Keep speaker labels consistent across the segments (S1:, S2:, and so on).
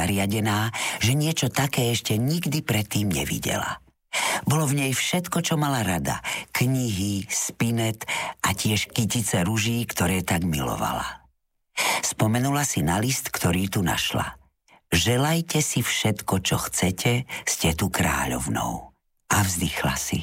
S1: zariadená, že niečo také ešte nikdy predtým nevidela. Bolo v nej všetko, čo mala rada. Knihy, spinet a tiež kytice ruží, ktoré tak milovala. Spomenula si na list, ktorý tu našla. Želajte si všetko, čo chcete, ste tu kráľovnou. A vzdychla si.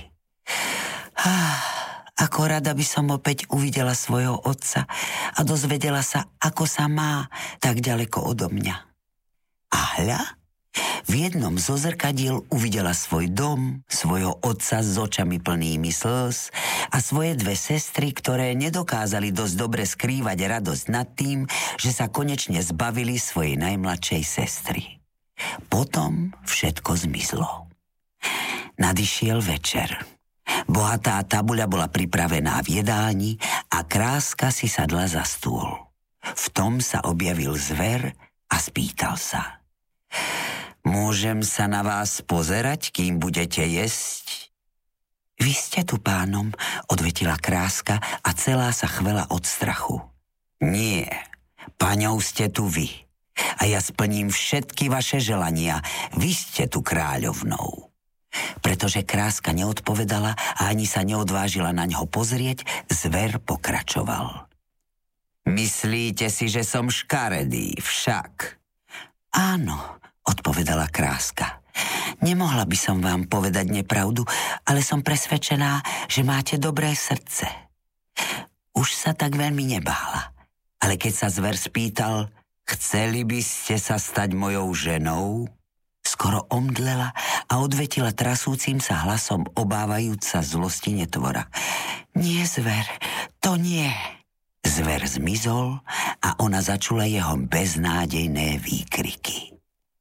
S1: Ako rada by som opäť uvidela svojho otca a dozvedela sa, ako sa má tak ďaleko odo mňa. A hľa, v jednom zo zrkadiel uvidela svoj dom, svojho otca s očami plnými slz a svoje dve sestry, ktoré nedokázali dosť dobre skrývať radosť nad tým, že sa konečne zbavili svojej najmladšej sestry. Potom všetko zmizlo. Nadišiel večer. Bohatá tabuľa bola pripravená v jedálni a Kráska si sadla za stôl. V tom sa objavil zver a spýtal sa. Môžem sa na vás pozerať, kým budete jesť? Vy ste tu pánom, odvetila Kráska a celá sa chvela od strachu. Nie, paňou ste tu vy. A ja splním všetky vaše želania. Vy ste tu kráľovnou. Pretože Kráska neodpovedala a ani sa neodvážila na ňo pozrieť, zver pokračoval. Myslíte si, že som škaredý, však? Áno, odpovedala Kráska. Nemohla by som vám povedať nepravdu, ale som presvedčená, že máte dobré srdce. Už sa tak veľmi nebála, ale keď sa zver spýtal, chceli by ste sa stať mojou ženou? Skoro omdlela a odvetila trasúcim sa hlasom, obávajúc sa zlosti netvora. Nie, zver, to nie. Zver zmizol a ona začula jeho beznádejné výkriky.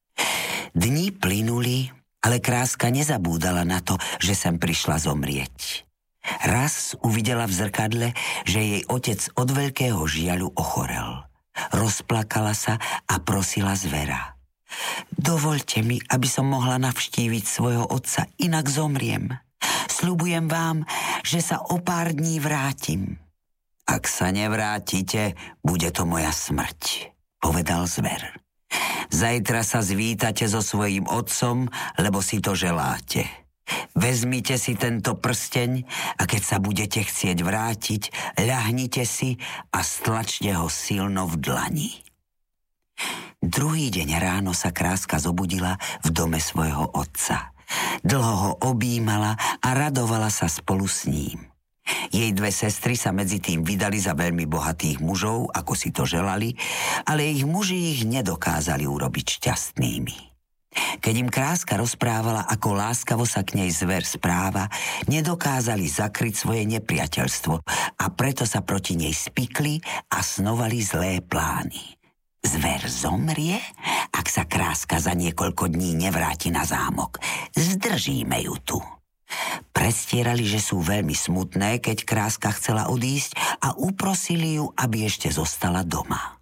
S1: Dni plynuli, ale Kráska nezabúdala na to, že sem prišla zomrieť. Raz uvidela v zrkadle, že jej otec od veľkého žiaľu ochorel. Rozplakala sa a prosila zvera. Dovoľte mi, aby som mohla navštíviť svojho otca, inak zomriem. Sľubujem vám, že sa o pár dní vrátim. Ak sa nevrátite, bude to moja smrť, povedal zver. Zajtra sa zvítate so svojím otcom, lebo si to želáte. Vezmite si tento prsteň a keď sa budete chcieť vrátiť, ľahnite si a stlačte ho silno v dlani. Druhý deň ráno sa Kráska zobudila v dome svojho otca. Dlho ho objímala a radovala sa spolu s ním. Jej dve sestry sa medzi tým vydali za veľmi bohatých mužov, ako si to želali, ale ich muži ich nedokázali urobiť šťastnými. Keď im Kráska rozprávala, ako láskavo sa k nej zver správa, nedokázali zakryť svoje nepriateľstvo a preto sa proti nej spikli a snovali zlé plány. Zver zomrie, ak sa Kráska za niekoľko dní nevráti na zámok. Zdržíme ju tu. Predstierali, že sú veľmi smutné, keď Kráska chcela odísť a uprosili ju, aby ešte zostala doma.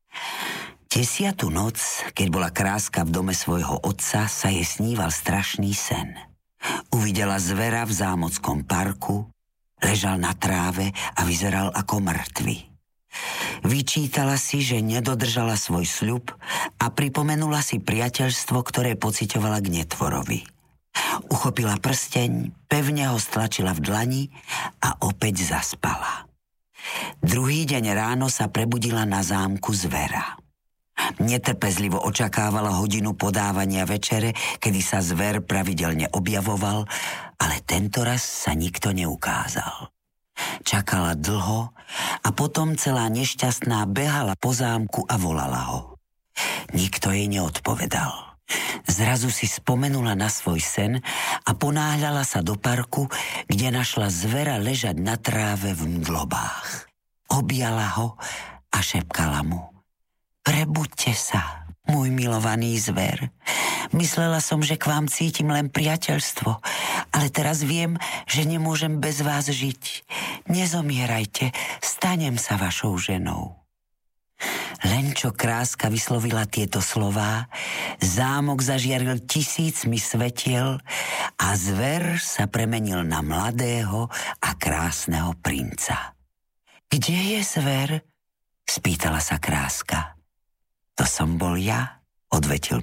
S1: 10. noc, keď bola Kráska v dome svojho otca, sa jej sníval strašný sen. Uvidela zvera v zámockom parku, ležal na tráve a vyzeral ako mŕtvy. Vyčítala si, že nedodržala svoj sľub a pripomenula si priateľstvo, ktoré pociťovala k netvorovi. Uchopila prsteň, pevne ho stlačila v dlani a opäť zaspala. Druhý deň ráno sa prebudila na zámku zvera. Netrpezlivo očakávala hodinu podávania večere, kedy sa zver pravidelne objavoval, ale tentoraz sa nikto neukázal. Čakala dlho a potom celá nešťastná behala po zámku a volala ho. Nikto jej neodpovedal. Zrazu si spomenula na svoj sen a ponáhľala sa do parku, kde našla zvera ležať na tráve v mdlobách. Objala ho a šepkala mu. Prebuďte sa, môj milovaný zver. Myslela som, že k vám cítim len priateľstvo, ale teraz viem, že nemôžem bez vás žiť. Nezomierajte, stanem sa vašou ženou. Len čo Kráska vyslovila tieto slová, zámok zažiaril 1000 svetiel a zver sa premenil na mladého a krásneho princa. Kde je zver? Spýtala sa Kráska. To som bol ja, odvetil